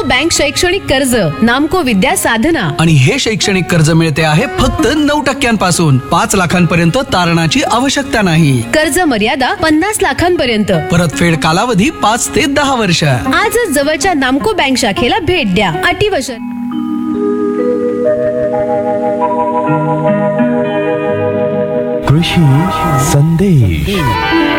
Bank शैक्षणिक कर्ज, नामको विद्या साधना. आणि हे शैक्षणिक कर्ज मिळते आहे फक्त 9% 5 लाखांपर्यंत तारणाची आवश्यकता नाही. कर्ज मर्यादा 50 लाखांपर्यंत. परतफेड कालावधी 5 ते 10 वर्ष. आजच जवळच्या नामको बँक शाखेला भेट द्या. अटी व शर्ती. कृषी संदेश.